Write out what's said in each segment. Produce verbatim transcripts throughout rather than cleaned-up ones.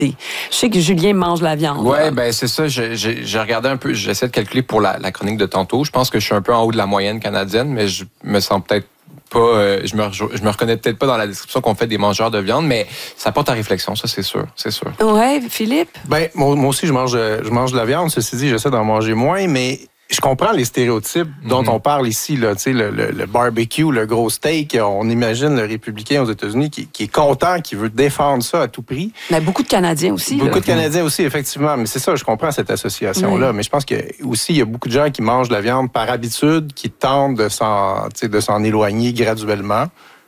Je sais que Julien mange la viande. Oui, ben c'est ça. J'ai, j'ai, j'ai regardé un peu, j'essaie de calculer pour la, la chronique de tantôt. Je pense que je suis un peu en haut de la moyenne canadienne, mais je me sens peut-être pas, euh, je me je me reconnais peut-être pas dans la description qu'on fait des mangeurs de viande, mais ça porte à réflexion, ça c'est sûr, c'est sûr. Ouais, Philippe. Ben moi, moi aussi je mange, je mange de la viande. Ceci dit, j'essaie d'en manger moins, mais je comprends les stéréotypes dont mm-hmm. on parle ici, là, tu sais, le, le, le barbecue, le gros steak. On imagine le républicain aux États-Unis qui, qui est content, qui veut défendre ça à tout prix. Mais beaucoup de Canadiens aussi. Beaucoup là. de Canadiens aussi, effectivement. Mais c'est ça, je comprends cette association-là. Oui. Mais je pense que aussi il y a beaucoup de gens qui mangent de la viande par habitude, qui tentent de s'en, tu sais, de s'en éloigner graduellement.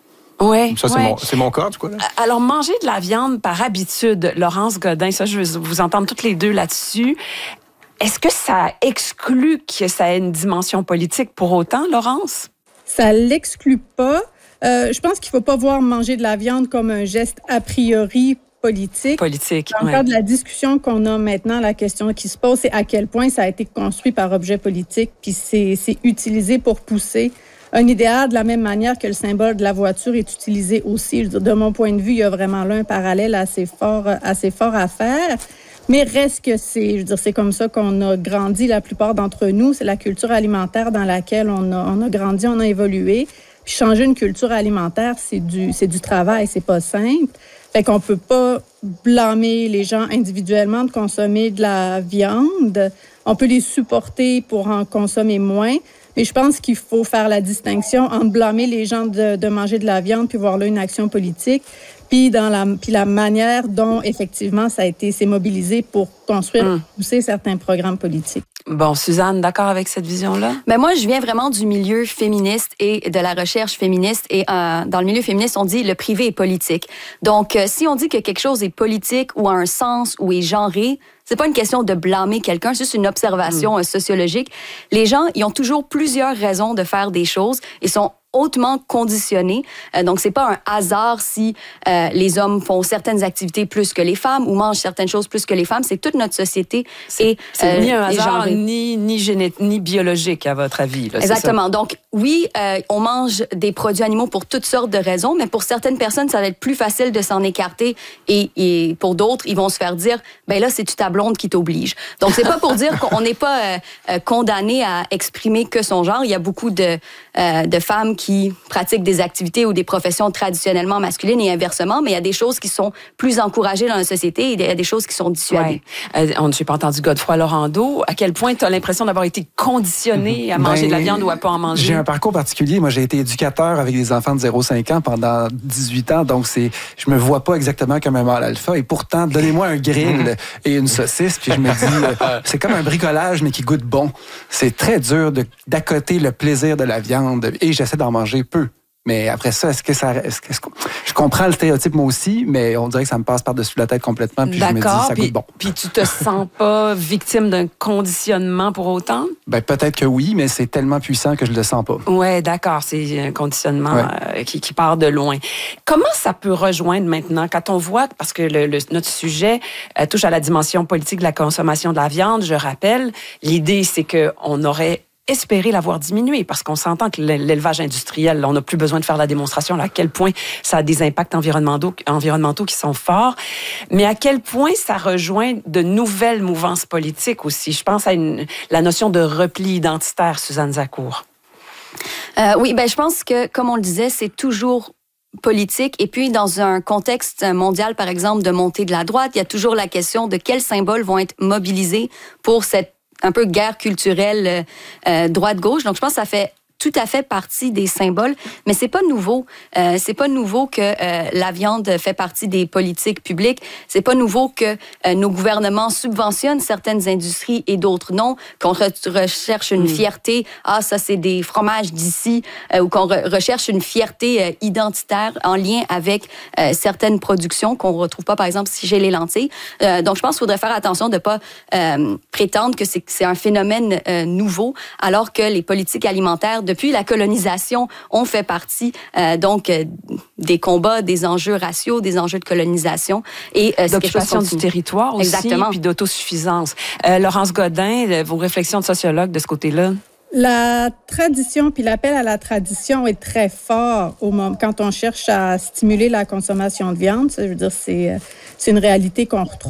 Oui. Ça, c'est, ouais. mon, c'est mon cas, en tout cas. Là. Alors, manger de la viande par habitude, Laurence Godin, ça, je veux vous entendre toutes les deux là-dessus. Est-ce que ça exclut que ça ait une dimension politique pour autant, Laurence? Ça l'exclut pas. Euh, je pense qu'il ne faut pas voir manger de la viande comme un geste a priori politique. Politique, Dans le ouais. cadre de la discussion qu'on a maintenant, la question qui se pose, c'est à quel point ça a été construit par objet politique, puis c'est, c'est utilisé pour pousser un idéal de la même manière que le symbole de la voiture est utilisé aussi. Je veux dire, de mon point de vue, il y a vraiment là un parallèle assez fort, assez fort à faire. Mais reste que c'est, je veux dire, c'est comme ça qu'on a grandi la plupart d'entre nous. C'est la culture alimentaire dans laquelle on a, on a grandi, on a évolué. Puis changer une culture alimentaire, c'est du, c'est du travail, c'est pas simple. Fait qu'on peut pas blâmer les gens individuellement de consommer de la viande. On peut les supporter pour en consommer moins. Mais je pense qu'il faut faire la distinction entre blâmer les gens de, de manger de la viande puis voir là une action politique, puis dans la puis la manière dont effectivement ça a été s'est mobilisé pour construire, mmh. pousser certains programmes politiques. Bon, Suzanne, d'accord avec cette vision-là? Ben moi, je viens vraiment du milieu féministe et de la recherche féministe. Et euh, dans le milieu féministe, on dit le privé est politique. Donc, euh, si on dit que quelque chose est politique ou a un sens ou est genré, c'est pas une question de blâmer quelqu'un, c'est juste une observation mmh. sociologique. Les gens, ils ont toujours plusieurs raisons de faire des choses et sont hautement conditionnés. Euh, donc, c'est pas un hasard si euh, les hommes font certaines activités plus que les femmes ou mangent certaines choses plus que les femmes. C'est toute notre société. C'est, et, c'est euh, ni un hasard, genré. ni, ni, géné- ni biologique, à votre avis. Là, Exactement. Donc, oui, euh, on mange des produits animaux pour toutes sortes de raisons, mais pour certaines personnes, ça va être plus facile de s'en écarter et, et pour d'autres, ils vont se faire dire, ben là, c'est-tu ta blonde qui t'oblige. Donc, c'est pas pour dire qu'on n'est pas euh, euh, condamné à exprimer que son genre. Il y a beaucoup de, euh, de femmes qui qui pratiquent des activités ou des professions traditionnellement masculines et inversement, mais il y a des choses qui sont plus encouragées dans la société et il y a des choses qui sont dissuadées. Ouais. Euh, on n'a pas entendu Godefroy Laurando. À quel point tu as l'impression d'avoir été conditionné à manger ben, de la viande ou à pas en manger? J'ai un parcours particulier. Moi, j'ai été éducateur avec des enfants de zéro à cinq ans pendant dix-huit ans, donc c'est, je me vois pas exactement comme un mâle alpha. Et pourtant, donnez-moi un grill et une saucisse, puis je me dis, euh, c'est comme un bricolage, mais qui goûte bon. C'est très dur de, d'accoter le plaisir de la viande et j'essaie d'en manger peu. Mais après ça, est-ce que ça... Est-ce que, est-ce que, je comprends le stéréotype, moi aussi, mais on dirait que ça me passe par-dessus la tête complètement, puis D'accord, je me dis, ça puis, goûte bon. Puis tu te sens pas victime d'un conditionnement pour autant? Ben peut-être que oui, mais c'est tellement puissant que je le sens pas. Ouais, d'accord, c'est un conditionnement ouais. euh, qui, qui part de loin. Comment ça peut rejoindre maintenant, quand on voit, parce que le, le, notre sujet euh, touche à la dimension politique de la consommation de la viande, je rappelle, l'idée c'est qu'on aurait espérer l'avoir diminué, parce qu'on s'entend que l'élevage industriel, là, on n'a plus besoin de faire la démonstration là, à quel point ça a des impacts environnementaux, environnementaux qui sont forts, mais à quel point ça rejoint de nouvelles mouvances politiques aussi. Je pense à une, la notion de repli identitaire, Suzanne Zacour. Euh, oui, ben je pense que, comme on le disait, c'est toujours politique. Et puis, dans un contexte mondial, par exemple, de montée de la droite, il y a toujours la question de quels symboles vont être mobilisés pour cette un peu guerre culturelle euh, droite-gauche. Donc, je pense que ça fait tout à fait partie des symboles, mais c'est pas nouveau. Euh, c'est pas nouveau que euh, la viande fait partie des politiques publiques. C'est pas nouveau que euh, nos gouvernements subventionnent certaines industries et d'autres non, qu'on re- recherche une mmh. fierté. Ah, ça, c'est des fromages d'ici, euh, ou qu'on re- recherche une fierté euh, identitaire en lien avec euh, certaines productions qu'on retrouve pas, par exemple, si j'ai les lentilles. Euh, donc, je pense qu'il faudrait faire attention de pas euh, prétendre que c'est, que c'est un phénomène euh, nouveau, alors que les politiques alimentaires de depuis la colonisation, on fait partie euh, donc euh, des combats, des enjeux raciaux, des enjeux de colonisation et euh, d'occupation du territoire aussi, exactement, puis d'autosuffisance. Euh, Laurence Godin, vos réflexions de sociologue de ce côté-là? La tradition puis l'appel à la tradition est très fort au moment quand on cherche à stimuler la consommation de viande. Ça, je veux dire, c'est c'est une réalité qu'on retrouve.